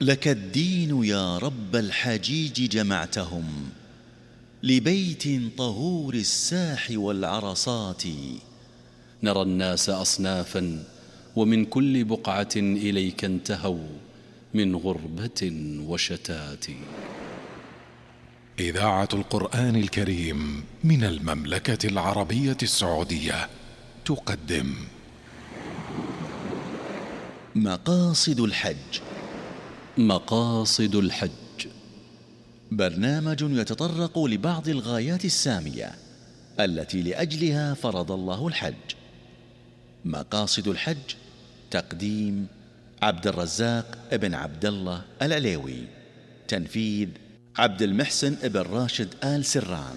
لك الدين يا رب الحجيج جمعتهم لبيت طهور الساح والعرصات. نرى الناس أصنافا ومن كل بقعة إليك انتهوا من غربة وشتات. إذاعة القرآن الكريم من المملكة العربية السعودية تقدم مقاصد الحج. مقاصد الحج برنامج يتطرق لبعض الغايات السامية التي لأجلها فرض الله الحج. مقاصد الحج تقديم عبد الرزاق ابن عبد الله العليوي، تنفيذ عبد المحسن ابن راشد آل سران.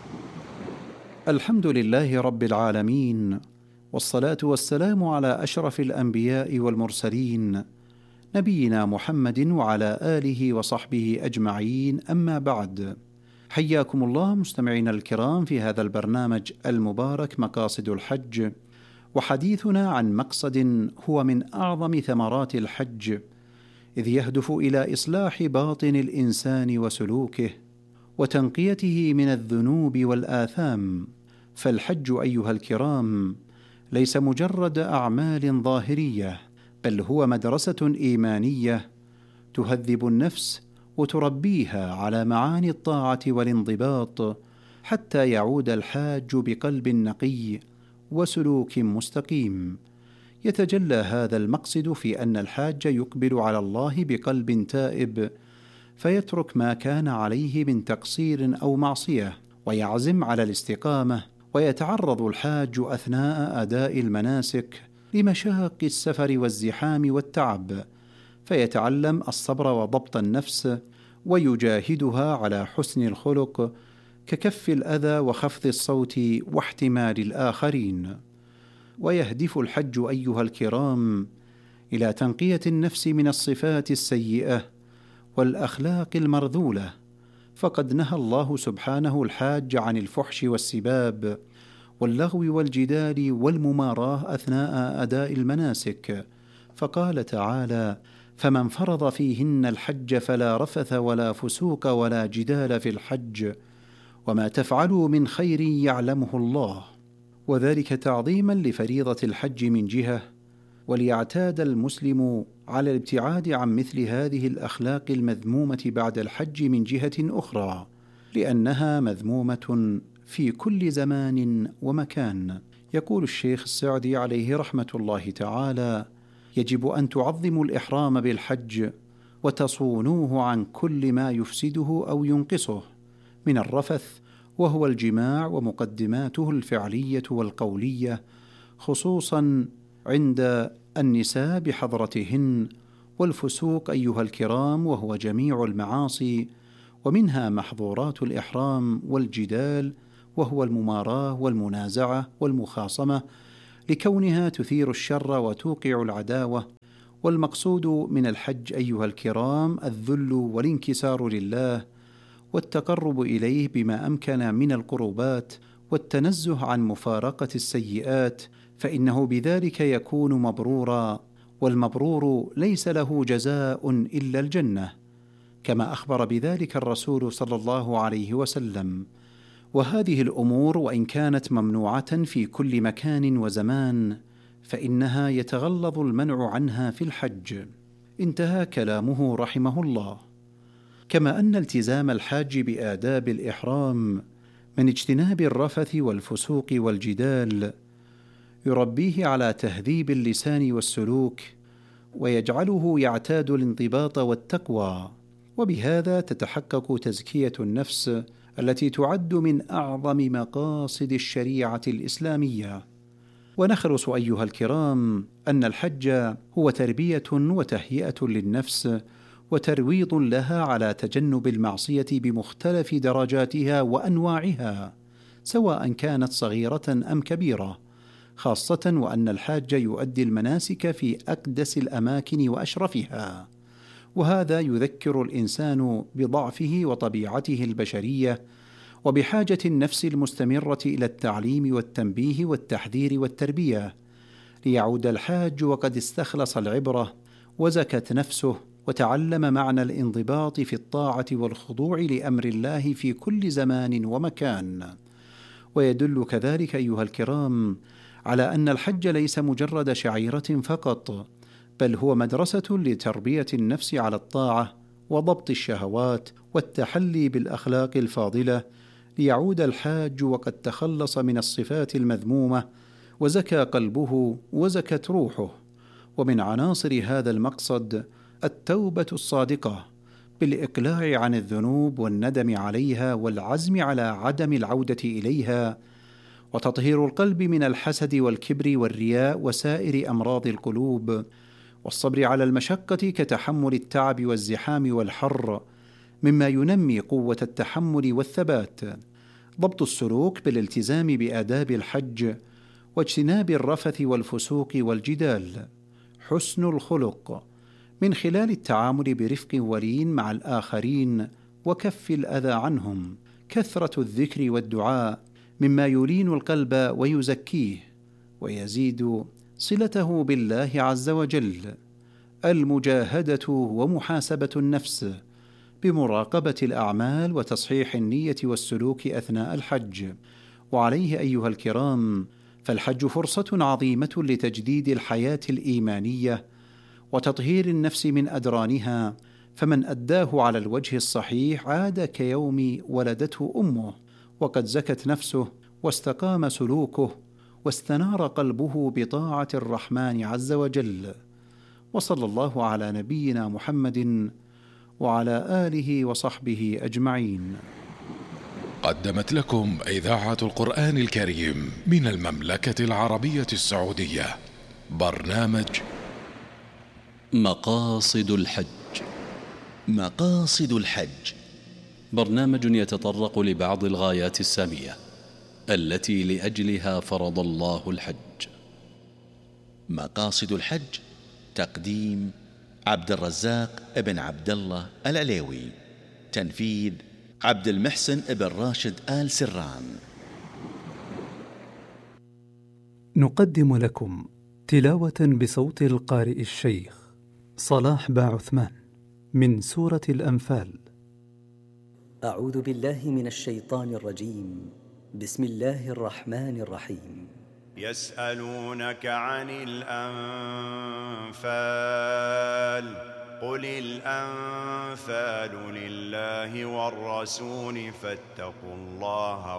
الحمد لله رب العالمين، والصلاة والسلام على أشرف الأنبياء والمرسلين نبينا محمد وعلى آله وصحبه أجمعين، أما بعد. حياكم الله مستمعينا الكرام في هذا البرنامج المبارك مقاصد الحج، وحديثنا عن مقصد هو من أعظم ثمرات الحج، إذ يهدف إلى إصلاح باطن الإنسان وسلوكه وتنقيته من الذنوب والآثام. فالحج أيها الكرام ليس مجرد أعمال ظاهرية، بل هو مدرسة إيمانية تهذب النفس وتربيها على معاني الطاعة والانضباط، حتى يعود الحاج بقلب نقي وسلوك مستقيم. يتجلى هذا المقصد في أن الحاج يقبل على الله بقلب تائب، فيترك ما كان عليه من تقصير أو معصية، ويعزم على الاستقامة. ويتعرض الحاج أثناء أداء المناسك لمشاق السفر والزحام والتعب، فيتعلم الصبر وضبط النفس، ويجاهدها على حسن الخلق ككف الأذى وخفض الصوت واحتمال الآخرين. ويهدف الحج أيها الكرام إلى تنقية النفس من الصفات السيئة والأخلاق المرذولة، فقد نهى الله سبحانه الحاج عن الفحش والسباب واللغو والجدال والمماراة أثناء أداء المناسك، فقال تعالى: فمن فرض فيهن الحج فلا رفث ولا فسوق ولا جدال في الحج وما تفعلوا من خير يعلمه الله. وذلك تعظيما لفريضة الحج من جهة، وليعتاد المسلم على الابتعاد عن مثل هذه الأخلاق المذمومة بعد الحج من جهة أخرى، لأنها مذمومة في كل زمان ومكان. يقول الشيخ السعدي عليه رحمة الله تعالى: يجب أن تعظموا الإحرام بالحج وتصونوه عن كل ما يفسده أو ينقصه من الرفث، وهو الجماع ومقدماته الفعلية والقولية، خصوصا عند النساء بحضرتهن، والفسوق أيها الكرام وهو جميع المعاصي، ومنها محظورات الإحرام والجدال، وهو المماراة والمنازعة والمخاصمة، لكونها تثير الشر وتوقع العداوة. والمقصود من الحج أيها الكرام الذل والانكسار لله، والتقرب إليه بما أمكن من القربات، والتنزه عن مفارقة السيئات، فإنه بذلك يكون مبرورا، والمبرور ليس له جزاء إلا الجنة، كما أخبر بذلك الرسول صلى الله عليه وسلم. وهذه الأمور وإن كانت ممنوعة في كل مكان وزمان، فإنها يتغلظ المنع عنها في الحج. انتهى كلامه رحمه الله. كما أن التزام الحاج بآداب الإحرام من اجتناب الرفث والفسوق والجدال يربيه على تهذيب اللسان والسلوك، ويجعله يعتاد الانضباط والتقوى، وبهذا تتحقق تزكية النفس التي تعد من أعظم مقاصد الشريعة الإسلامية. ونخلص أيها الكرام أن الحج هو تربية وتهيئة للنفس، وترويض لها على تجنب المعصية بمختلف درجاتها وأنواعها، سواء كانت صغيرة أم كبيرة، خاصة وأن الحاج يؤدي المناسك في أقدس الأماكن وأشرفها، وهذا يذكر الإنسان بضعفه وطبيعته البشرية، وبحاجة النفس المستمرة إلى التعليم والتنبيه والتحذير والتربية، ليعود الحاج وقد استخلص العبرة وزكت نفسه وتعلم معنى الانضباط في الطاعة والخضوع لأمر الله في كل زمان ومكان. ويدل كذلك أيها الكرام على أن الحج ليس مجرد شعيرة فقط، بل هو مدرسة لتربية النفس على الطاعة وضبط الشهوات والتحلي بالأخلاق الفاضلة، ليعود الحاج وقد تخلص من الصفات المذمومة وزكى قلبه وزكت روحه. ومن عناصر هذا المقصد التوبة الصادقة بالإقلاع عن الذنوب والندم عليها والعزم على عدم العودة إليها، وتطهير القلب من الحسد والكبر والرياء وسائر أمراض القلوب، والصبر على المشقة كتحمل التعب والزحام والحر مما ينمي قوة التحمل والثبات، ضبط السلوك بالالتزام بآداب الحج واجتناب الرفث والفسوق والجدال، حسن الخلق من خلال التعامل برفق ولين مع الآخرين وكف الأذى عنهم، كثرة الذكر والدعاء مما يلين القلب ويزكيه ويزيد صلته بالله عز وجل، المجاهدة ومحاسبة النفس بمراقبة الأعمال وتصحيح النية والسلوك أثناء الحج. وعليه أيها الكرام فالحج فرصة عظيمة لتجديد الحياة الإيمانية وتطهير النفس من أدرانها، فمن أداه على الوجه الصحيح عاد كيوم ولدته أمه، وقد زكت نفسه واستقام سلوكه واستنار قلبه بطاعة الرحمن عز وجل. وصلى الله على نبينا محمد وعلى آله وصحبه أجمعين. قدمت لكم إذاعة القرآن الكريم من المملكة العربية السعودية برنامج مقاصد الحج. مقاصد الحج برنامج يتطرق لبعض الغايات السامية التي لأجلها فرض الله الحج. مقاصد الحج تقديم عبد الرزاق ابن عبد الله العليوي، تنفيذ عبد المحسن ابن راشد آل سران. نقدم لكم تلاوة بصوت القارئ الشيخ صلاح باعثمان من سورة الأنفال. أعوذ بالله من الشيطان الرجيم. بسم الله الرحمن الرحيم. يسألونك عن الأنفال قل الأنفال لله والرسول فاتقوا الله